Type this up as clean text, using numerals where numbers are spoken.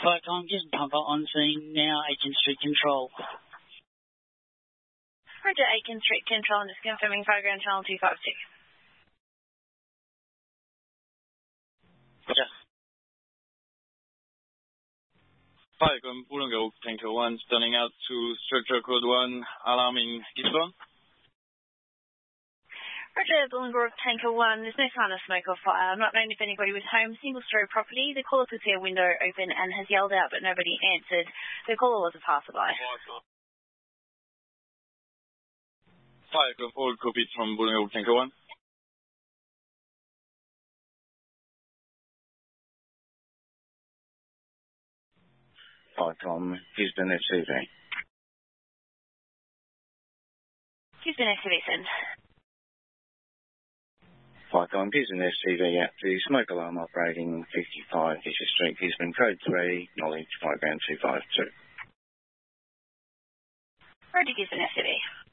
Flight time, just Pumper on scene now, Aiken Street Control. Roger, Aiken Street Control, I'm just confirming Foreground Channel 252. Roger. Hi, Wollongong Tanker 1, turning out to structure code 1, alarming Gisborne. Roger, Wollongong Tanker 1, there's no sign of smoke or fire. I'm not knowing if anybody was home. Single-story property. The caller could see a window open and has yelled out, but nobody answered. The caller was a passerby. Hi, all copied from Wollongong Tanker 1. Hi, Tom. Gisborne SCV. Gisborne SCV, send. Hi, Tom. Gisborne SCV out to smoke alarm operating 55 Fisher Street, Gisborne, code 3, knowledge, Foreground 252. Roger, Gisborne SCV.